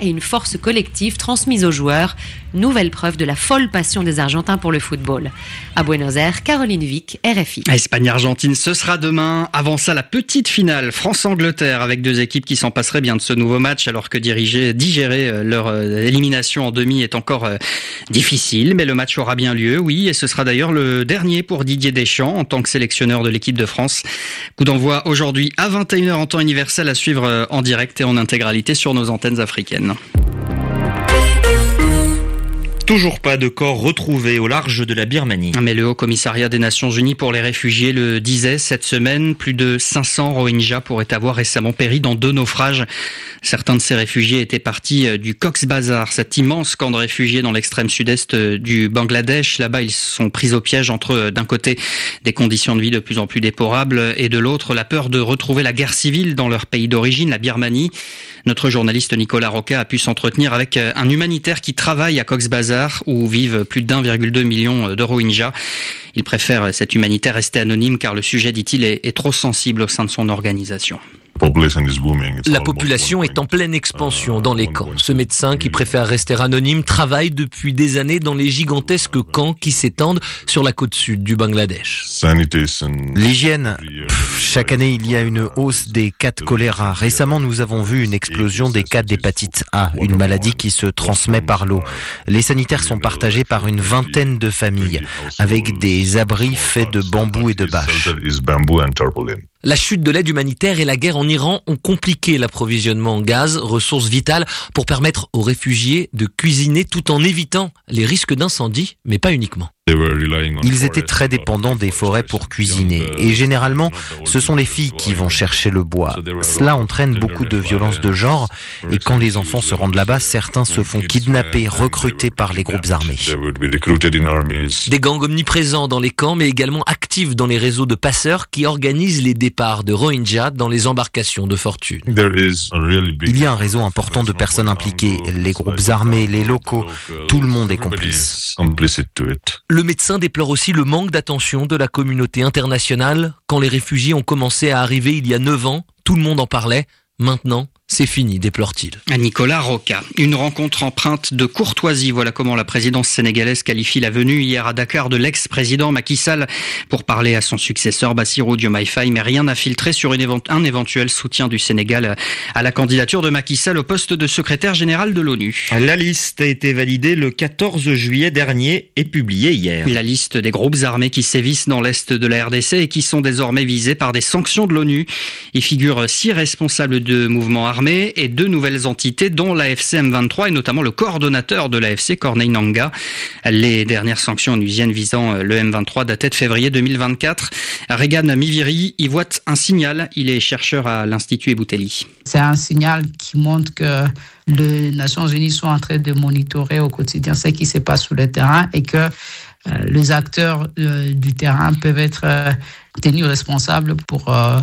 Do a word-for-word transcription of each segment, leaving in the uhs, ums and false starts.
et une force collective transmise aux joueurs. Nouvelle preuve de la folle passion des Argentins pour le football. À Buenos Aires, Caroline Vic, R F I. Espagne-Argentine, ce sera demain. Avant ça, la petite finale France-Angleterre avec deux équipes qui s'en passeraient bien de ce nouveau match alors que diriger, digérer leur élimination en demi est encore difficile. Mais le match aura bien lieu, oui, et ce sera d'ailleurs le dernier pour Didier Deschamps en tant que sélectionneur de l'équipe de France. Coup d'envoi aujourd'hui à vingt et une heures en temps universel à suivre en direct et en intégralité sur nos antennes africaines. Toujours pas de corps retrouvés au large de la Birmanie. Mais le Haut Commissariat des Nations Unies pour les réfugiés le disait cette semaine. Plus de cinq cents Rohingyas pourraient avoir récemment péri dans deux naufrages. Certains de ces réfugiés étaient partis du Cox's Bazar, cet immense camp de réfugiés dans l'extrême sud-est du Bangladesh. Là-bas, ils sont pris au piège entre, d'un côté, des conditions de vie de plus en plus déplorables et de l'autre, la peur de retrouver la guerre civile dans leur pays d'origine, la Birmanie. Notre journaliste Nicolas Roca a pu s'entretenir avec un humanitaire qui travaille à Cox's Bazar où vivent plus d'un virgule deux million de Rohingyas. Il préfère, cet humanitaire, rester anonyme car le sujet, dit-il, est, est trop sensible au sein de son organisation. La population est en pleine expansion dans les camps. Ce médecin, qui préfère rester anonyme, travaille depuis des années dans les gigantesques camps qui s'étendent sur la côte sud du Bangladesh. L'hygiène. Pff, chaque année, il y a une hausse des cas de choléra. Récemment, nous avons vu une explosion des cas d'hépatite A, une maladie qui se transmet par l'eau. Les sanitaires sont partagés par une vingtaine de familles, avec des abris faits de bambou et de bâches. La chute de l'aide humanitaire et la guerre en Iran ont compliqué l'approvisionnement en gaz, ressource vitale pour permettre aux réfugiés de cuisiner tout en évitant les risques d'incendie, mais pas uniquement. Ils étaient très dépendants des forêts pour cuisiner et généralement ce sont les filles qui vont chercher le bois. Cela entraîne beaucoup de violence de genre et quand les enfants se rendent là-bas, certains se font kidnapper, recrutés par les groupes armés. Des gangs omniprésents dans les camps mais également actifs dans les réseaux de passeurs qui organisent les départs de Rohingyas dans les embarcations de fortune. Il y a un réseau important de personnes impliquées, les groupes armés, les locaux, tout le monde est complice. Le médecin déplore aussi le manque d'attention de la communauté internationale. Quand les réfugiés ont commencé à arriver il y a neuf ans, tout le monde en parlait. Maintenant, c'est fini, déplore-t-il. Nicolas Roca. Une rencontre empreinte de courtoisie. Voilà comment la présidence sénégalaise qualifie la venue hier à Dakar de l'ex-président Macky Sall pour parler à son successeur Bassirou Diomaye Faye. Mais rien n'a filtré sur une évent- un éventuel soutien du Sénégal à la candidature de Macky Sall au poste de secrétaire général de l'ONU. La liste a été validée le quatorze juillet dernier et publiée hier. La liste des groupes armés qui sévissent dans l'est de la R D C et qui sont désormais visés par des sanctions de l'ONU. Il figure six responsables de mouvements armés et deux nouvelles entités dont l'A F C M vingt-trois et notamment le coordonnateur de l'A F C, Corneille Nangaa. Les dernières sanctions onusiennes visant le M vingt-trois dataient de février deux mille vingt-quatre. Regan Miviri y voit un signal. Il est chercheur à l'Institut Ebouteli. C'est un signal qui montre que les Nations Unies sont en train de monitorer au quotidien ce qui se passe sur le terrain et que euh, les acteurs euh, du terrain peuvent être euh, tenus responsables pour euh,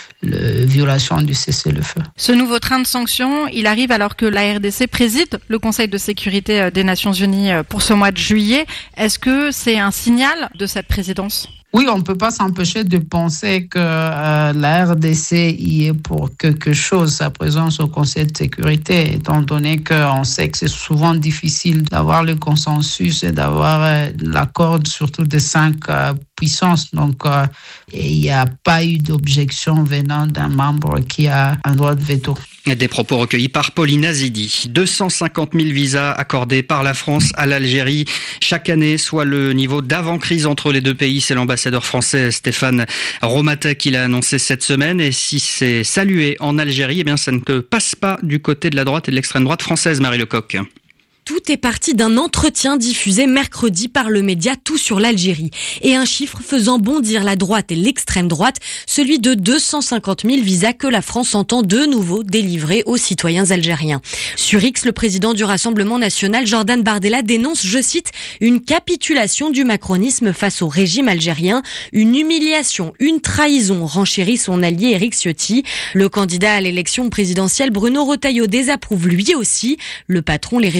la violation du cessez-le-feu. Ce nouveau train de sanctions, il arrive alors que la R D C préside le Conseil de sécurité des Nations Unies pour ce mois de juillet. Est-ce que c'est un signal de cette présidence ? Oui, on ne peut pas s'empêcher de penser que euh, la R D C y est pour quelque chose, sa présence au Conseil de sécurité, étant donné qu'on sait que c'est souvent difficile d'avoir le consensus et d'avoir euh, l'accord surtout des cinq euh, puissances. Donc, euh, il n'y a pas eu d'objection venant d'un membre qui a un droit de veto. Des propos recueillis par Pauline Azidi. deux cent cinquante mille visas accordés par la France à l'Algérie chaque année, soit le niveau d'avant-crise entre les deux pays. C'est l'ambassadeur français Stéphane Romatek qui l'a annoncé cette semaine. Et si c'est salué en Algérie, eh bien, ça ne passe pas du côté de la droite et de l'extrême droite française, Marie Lecoq. Tout est parti d'un entretien diffusé mercredi par le média Tout sur l'Algérie. Et un chiffre faisant bondir la droite et l'extrême droite, celui de deux cent cinquante mille visas que la France entend de nouveau délivrer aux citoyens algériens. Sur X, le président du Rassemblement national, Jordan Bardella, dénonce, je cite, une capitulation du macronisme face au régime algérien, une humiliation, une trahison, renchérit son allié Éric Ciotti. Le candidat à l'élection présidentielle, Bruno Retailleau, désapprouve lui aussi. Le patron, les Républicains,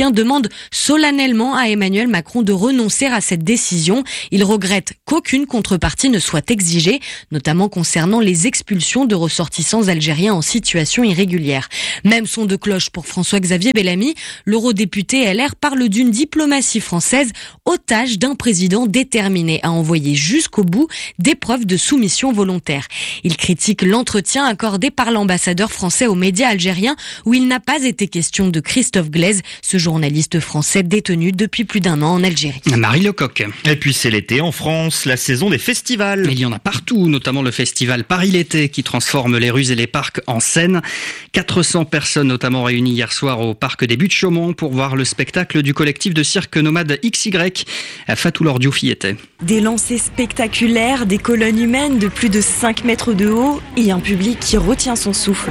Républicains demandent solennellement à Emmanuel Macron de renoncer à cette décision. Il regrette qu'aucune contrepartie ne soit exigée, notamment concernant les expulsions de ressortissants algériens en situation irrégulière. Même son de cloche pour François-Xavier Bellamy. L'eurodéputé L R parle d'une diplomatie française otage d'un président déterminé à envoyer jusqu'au bout des preuves de soumission volontaire. Il critique l'entretien accordé par l'ambassadeur français aux médias algériens où il n'a pas été question de Christophe Glaise, ce journaliste français détenu depuis plus d'un an en Algérie. Marie Lecoq. Et puis c'est l'été en France, la saison des festivals. Il y en a partout, notamment le festival Paris l'été qui transforme les rues et les parcs en scène. quatre cents personnes notamment réunies hier soir au parc des Buttes-Chaumont pour voir le spectacle du collectif de cirque nomade X Y. Fatou Lordiou y était. Des lancers spectaculaires, des colonnes humaines de plus de cinq mètres de haut et un public qui retient son souffle.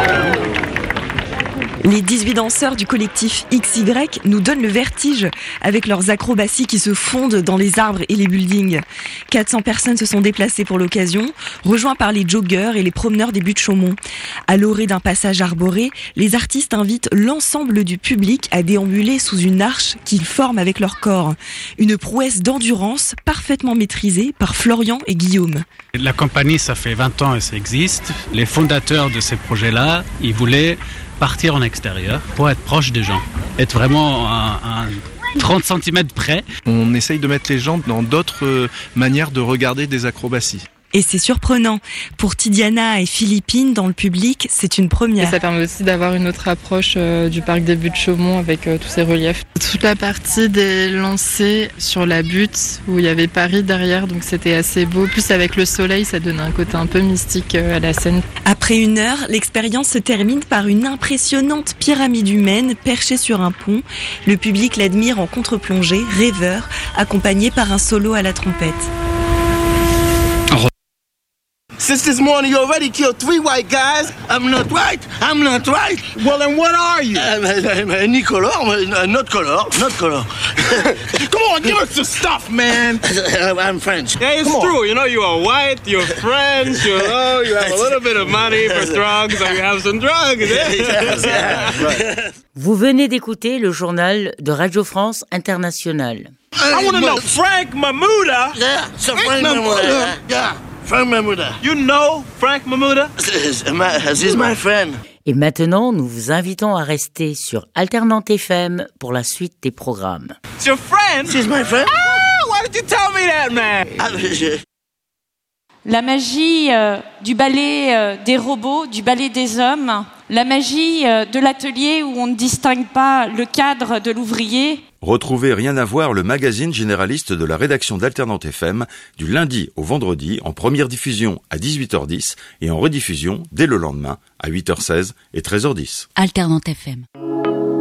Les dix-huit danseurs du collectif X Y nous donnent le vertige avec leurs acrobaties qui se fondent dans les arbres et les buildings. quatre cents personnes se sont déplacées pour l'occasion, rejoints par les joggeurs et les promeneurs des Buttes-Chaumont. À l'orée d'un passage arboré, les artistes invitent l'ensemble du public à déambuler sous une arche qu'ils forment avec leur corps. Une prouesse d'endurance parfaitement maîtrisée par Florian et Guillaume. La compagnie, ça fait vingt ans et ça existe. Les fondateurs de ces projets-là, ils voulaient partir en extérieur pour être proche des gens, être vraiment un, un trente centimètres près. On essaye de mettre les gens dans d'autres manières de regarder des acrobaties. Et c'est surprenant. Pour Tidiana et Philippine, dans le public, c'est une première. Et ça permet aussi d'avoir une autre approche euh, du parc des Buttes-Chaumont avec euh, tous ces reliefs. Toute la partie des lancers sur la butte où il y avait Paris derrière, donc c'était assez beau. Plus avec le soleil, ça donnait un côté un peu mystique euh, à la scène. Après une heure, l'expérience se termine par une impressionnante pyramide humaine perchée sur un pont. Le public l'admire en contre-plongée, rêveur, accompagné par un solo à la trompette. Since this morning you already killed three white guys. I'm not white. I'm not white. Well, then what are you? Uh, any color. Uh, not color. Not color. Come on, give us the stuff, man. I'm French. Yeah, it's Come true. On. You know, you are white, you're French, you know, you have a little bit of money for drugs, so you have some drugs. Eh? Vous venez d'écouter le journal de Radio France Internationale. I want to know, Frank Mahmouda? Yeah, so Frank Mahmouda. Yeah. Frank Mahmouda. You know Frank Mahmouda? He's my friend. Et maintenant, nous vous invitons à rester sur Alternante F M pour la suite des programmes. It's your friend? She's my friend. Ah, why did you tell me that, man? La magie euh, du ballet euh, des robots, du ballet des hommes, la magie euh, de l'atelier où on ne distingue pas le cadre de l'ouvrier. Retrouvez Rien à voir, le magazine généraliste de la rédaction d'Alternante F M, du lundi au vendredi, en première diffusion à dix-huit heures dix et en rediffusion dès le lendemain à huit heures seize et treize heures dix. Alternante F M.